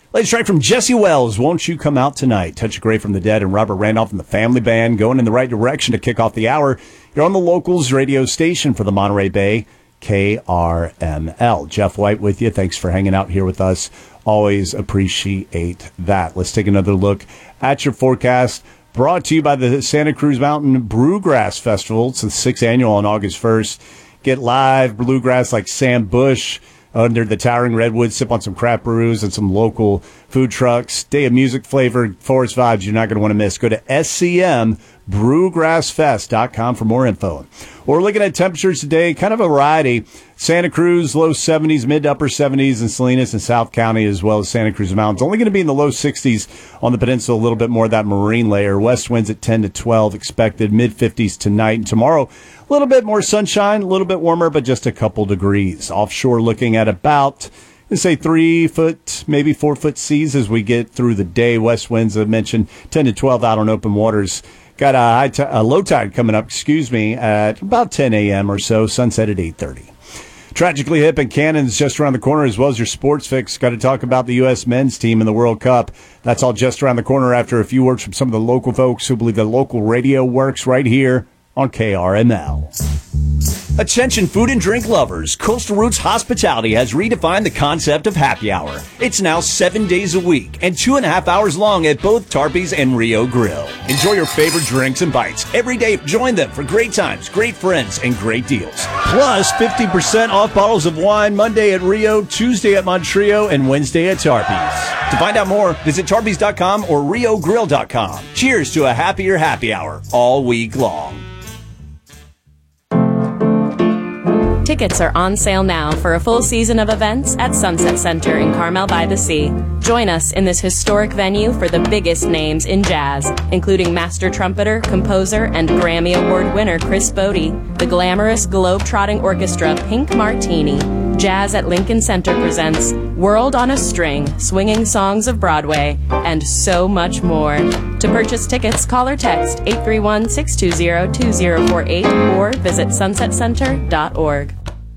Latest track from Jesse Wells, Won't You Come Out Tonight? Touch of Grey from the Dead and Robert Randolph and the Family Band going in the right direction to kick off the hour. You're on the Locals radio station for the Monterey Bay, KRML. Jeff White with you. Thanks for hanging out here with us. Always appreciate that. Let's take another look at your forecast. Brought to you by the Santa Cruz Mountain Brewgrass Festival. It's the 6th annual on August 1st. Get live bluegrass like Sam Bush under the towering redwoods, sip on some craft brews and some local food trucks. Day of music flavored forest vibes you're not going to want to miss. Go to scmbrewgrassfest.com for more info. We're looking at temperatures today, kind of a variety. Santa Cruz, low 70s, mid to upper 70s in Salinas and South County, as well as Santa Cruz Mountains. Only going to be in the low 60s on the peninsula, a little bit more of that marine layer. West winds at 10 to 12 expected, mid 50s tonight. And tomorrow, a little bit more sunshine, a little bit warmer, but just a couple degrees. Offshore looking at about, let's say 3 foot, maybe 4 foot seas as we get through the day. West winds, I mentioned, 10 to 12 out on open waters. Got a low tide coming up, at about 10 a.m. or so, sunset at 8:30. Tragically Hip and Cannon's just around the corner, as well as your sports fix. Got to talk about the U.S. men's team in the World Cup. That's all just around the corner after a few words from some of the local folks who believe the local radio works right here on KRML. Attention food and drink lovers, Coastal Roots Hospitality has redefined the concept of happy hour. It's now 7 days a week and 2.5 hours long at both Tarpey's and Rio Grill. Enjoy your favorite drinks and bites. Every day, join them for great times, great friends, and great deals. Plus, 50% off bottles of wine Monday at Rio, Tuesday at Montrio, and Wednesday at Tarpey's. To find out more, visit tarpeys.com or riogrill.com. Cheers to a happier happy hour all week long. Tickets are on sale now for a full season of events at Sunset Center in Carmel by the Sea. Join us in this historic venue for the biggest names in jazz, including master trumpeter, composer, and Grammy Award winner Chris Bodie, the glamorous globe-trotting orchestra Pink Martini. Jazz at Lincoln Center presents World on a String, Swinging Songs of Broadway, and so much more. To purchase tickets, call or text 831-620-2048 or visit sunsetcenter.org.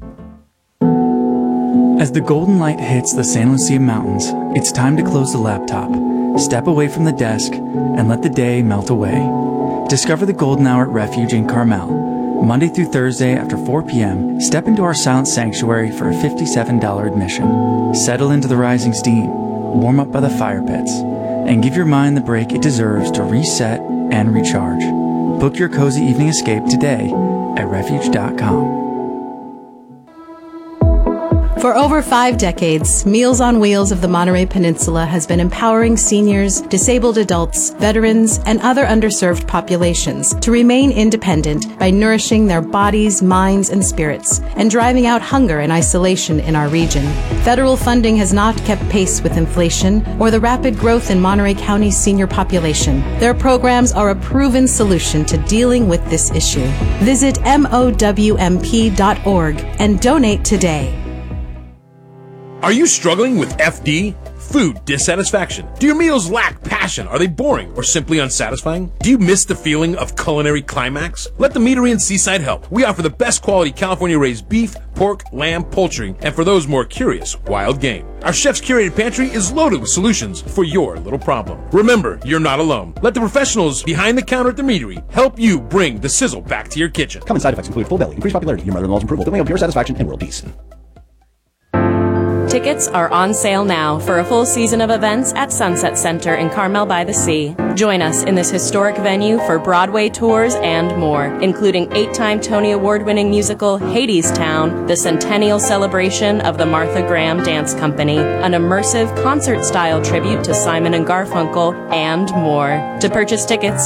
As the golden light hits the San Lucia Mountains, it's time to close the laptop, step away from the desk, and let the day melt away. Discover the golden hour at Refuge in Carmel. Monday through Thursday after 4 p.m., step into our silent sanctuary for a $57 admission. Settle into the rising steam, warm up by the fire pits, and give your mind the break it deserves to reset and recharge. Book your cozy evening escape today at refuge.com. For over 5 decades, Meals on Wheels of the Monterey Peninsula has been empowering seniors, disabled adults, veterans, and other underserved populations to remain independent by nourishing their bodies, minds, and spirits, and driving out hunger and isolation in our region. Federal funding has not kept pace with inflation or the rapid growth in Monterey County's senior population. Their programs are a proven solution to dealing with this issue. Visit MOWMP.org and donate today. Are you struggling with FD? Food dissatisfaction? Do your meals lack passion? Are they boring or simply unsatisfying? Do you miss the feeling of culinary climax? Let the Meadery in Seaside help. We offer the best quality California-raised beef, pork, lamb, poultry, and for those more curious, wild game. Our chef's curated pantry is loaded with solutions for your little problem. Remember, you're not alone. Let the professionals behind the counter at the Meadery help you bring the sizzle back to your kitchen. Common side effects include full belly, increased popularity, your mother-in-law's approval, feeling of pure satisfaction, and world peace. Tickets are on sale now for a full season of events at Sunset Center in Carmel by the Sea. Join us in this historic venue for Broadway tours and more, including 8-time Tony Award-winning musical Hadestown, the centennial celebration of the Martha Graham Dance Company, an immersive concert-style tribute to Simon and Garfunkel, and more. To purchase tickets,